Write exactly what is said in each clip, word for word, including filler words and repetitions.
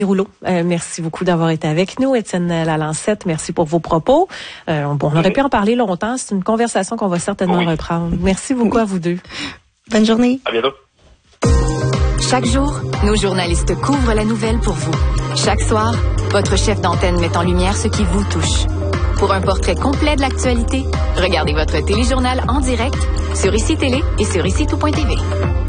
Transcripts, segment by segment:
Rouleau, euh, merci beaucoup d'avoir été avec nous. Étienne Lalancette, merci pour vos propos. Euh, on, on aurait pu en parler longtemps. C'est une conversation qu'on va certainement oui. reprendre. Merci beaucoup oui. à vous deux. Bonne journée. À bientôt. Chaque jour, nos journalistes couvrent la nouvelle pour vous. Chaque soir, votre chef d'antenne met en lumière ce qui vous touche. Pour un portrait complet de l'actualité, regardez votre téléjournal en direct sur Ici Télé et sur ici tout point t v.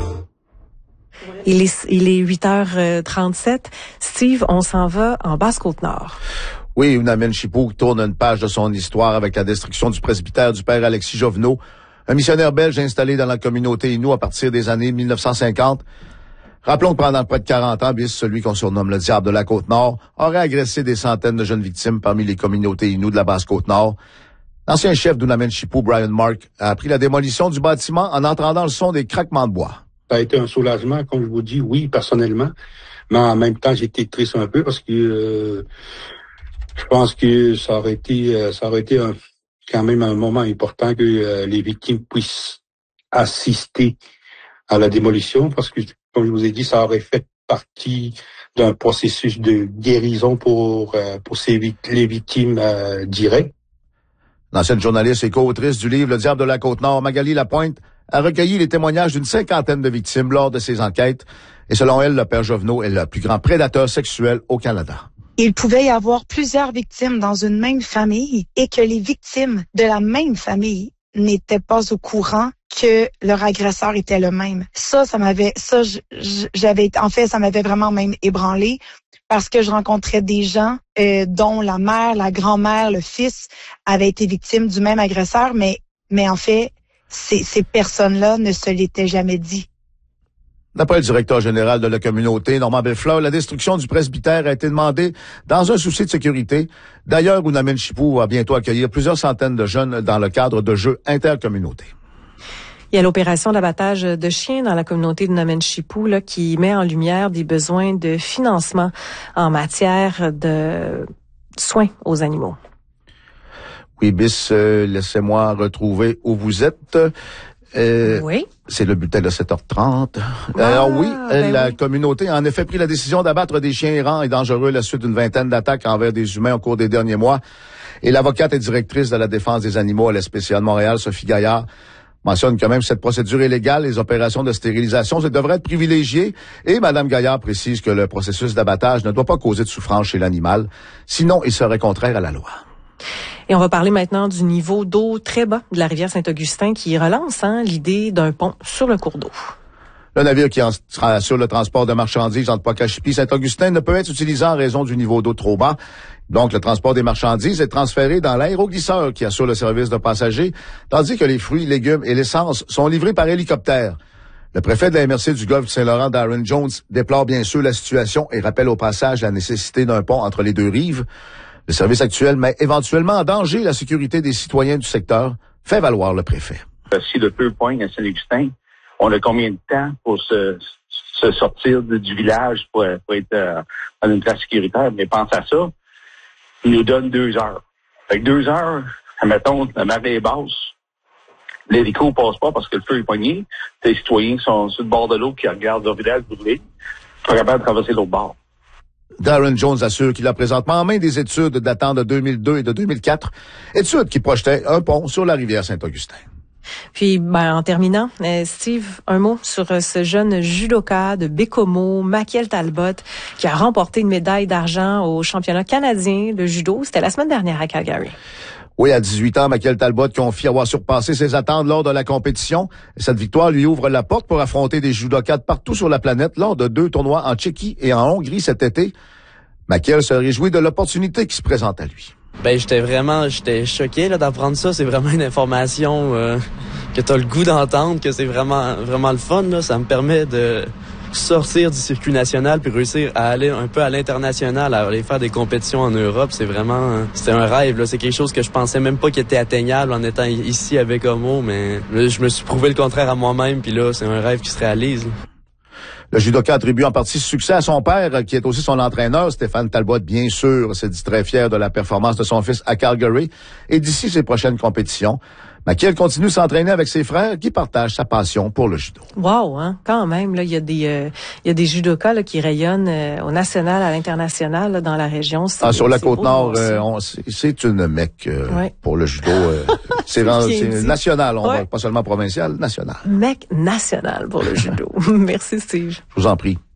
Il est, il est huit heures trente-sept. Steve, on s'en va en Basse-Côte-Nord. Oui, Unamen Chipou tourne une page de son histoire avec la destruction du presbytère du père Alexis Jovenot, un missionnaire belge installé dans la communauté Innu à partir des années mille neuf cent cinquante. Rappelons que pendant près de quarante ans, Bis, celui qu'on surnomme le diable de la Côte-Nord, aurait agressé des centaines de jeunes victimes parmi les communautés Innu de la Basse-Côte-Nord. L'ancien chef d'Unamen Chipou, Brian Mark, a appris la démolition du bâtiment en entendant le son des craquements de bois. Ça a été un soulagement, comme je vous dis, oui, personnellement. Mais en même temps, j'ai été triste un peu parce que euh, je pense que ça aurait été, euh, ça aurait été un, quand même un moment important que euh, les victimes puissent assister à la démolition parce que, comme je vous ai dit, ça aurait fait partie d'un processus de guérison pour euh, pour ces les victimes euh, directes. L'ancienne journaliste et co-autrice du livre Le diable de la Côte-Nord, Magali Lapointe, a recueilli les témoignages d'une cinquantaine de victimes lors de ses enquêtes. Et selon elle, le père Jovenot est le plus grand prédateur sexuel au Canada. Il pouvait y avoir plusieurs victimes dans une même famille et que les victimes de la même famille n'étaient pas au courant que leur agresseur était le même. Ça, ça m'avait, ça, j'avais, en fait, ça m'avait vraiment même ébranlé parce que je rencontrais des gens euh, dont la mère, la grand-mère, le fils avaient été victimes du même agresseur, mais, mais en fait, Ces, ces personnes-là ne se l'étaient jamais dit. D'après le directeur général de la communauté, Normand Bellefleur, la destruction du presbytère a été demandée dans un souci de sécurité. D'ailleurs, Unamen Chipou va bientôt accueillir plusieurs centaines de jeunes dans le cadre de jeux intercommunautés. Il y a l'opération d'abattage de chiens dans la communauté d'Unamen Chipou là, qui met en lumière des besoins de financement en matière de soins aux animaux. Oui, Bis, euh, laissez-moi retrouver où vous êtes. Euh, oui. C'est le bulletin de sept heures trente. Ah, Alors oui, ben la oui. communauté a en effet pris la décision d'abattre des chiens errants et dangereux à la suite d'une vingtaine d'attaques envers des humains au cours des derniers mois. Et l'avocate et directrice de la défense des animaux à la spéciale de Montréal, Sophie Gaillard, mentionne quand même cette procédure est légale, les opérations de stérilisation ça devrait être privilégiées. Et Mme Gaillard précise que le processus d'abattage ne doit pas causer de souffrance chez l'animal, sinon il serait contraire à la loi. Et on va parler maintenant du niveau d'eau très bas de la rivière Saint-Augustin qui relance hein, l'idée d'un pont sur le cours d'eau. Le navire qui assure le transport de marchandises entre Pocashipi et Saint-Augustin ne peut être utilisé en raison du niveau d'eau trop bas. Donc, le transport des marchandises est transféré dans l'aéroglisseur qui assure le service de passagers, tandis que les fruits, légumes et l'essence sont livrés par hélicoptère. Le préfet de la M R C du Golfe du Saint-Laurent, Darren Jones, déplore bien sûr la situation et rappelle au passage la nécessité d'un pont entre les deux rives. Le service actuel met éventuellement en danger la sécurité des citoyens du secteur, fait valoir le préfet. Si le peu pointe à Saint-Augustin, on a combien de temps pour se, se sortir du village pour, pour être euh, dans une place sécuritaire? Mais pense à ça, il nous donne deux heures. Fait que deux heures, admettons, la marée est basse, l'hélico passe pas parce que le feu est pogné, les citoyens sont sur le bord de l'eau qui regardent leur village brûler, pas capable de traverser l'autre bord. Darren Jones assure qu'il a présentement en main des études datant de deux mille deux et de deux mille quatre, études qui projetaient un pont sur la rivière Saint-Augustin. Puis, ben, en terminant, euh, Steve, un mot sur euh, ce jeune judoka de Bécomo, Makiel Talbot, qui a remporté une médaille d'argent au championnat canadien de judo. C'était la semaine dernière à Calgary. Oui, à dix-huit ans, Makiel Talbot confie avoir surpassé ses attentes lors de la compétition. Et cette victoire lui ouvre la porte pour affronter des judokas de partout sur la planète lors de deux tournois en Tchéquie et en Hongrie cet été. Makiel se réjouit de l'opportunité qui se présente à lui. Ben j'étais vraiment j'étais choqué là d'apprendre ça, c'est vraiment une information euh, que tu as le goût d'entendre, que c'est vraiment vraiment le fun là, ça me permet de sortir du circuit national puis réussir à aller un peu à l'international, à aller faire des compétitions en Europe, c'est vraiment c'était un rêve là, c'est quelque chose que je pensais même pas qu'il était atteignable en étant ici avec Homo, mais là, je me suis prouvé le contraire à moi-même puis là, c'est un rêve qui se réalise. Là. Le judoka attribue en partie ce succès à son père, qui est aussi son entraîneur, Stéphane Talbot, bien sûr, s'est dit très fier de la performance de son fils à Calgary et d'ici ses prochaines compétitions. Maquiel continue de s'entraîner avec ses frères qui partagent sa passion pour le judo. Wow, hein, quand même, là, il y a des, euh, il y a des judokas là, qui rayonnent euh, au national, à l'international, là, dans la région. C'est, ah, sur la c'est Côte-Nord, euh, on, c'est, c'est une mecque euh, ouais. pour le judo. Euh, c'est c'est, c'est national, on ouais. va, pas seulement provincial, national. Mecque national pour le judo. Merci, Steve. Je vous en prie.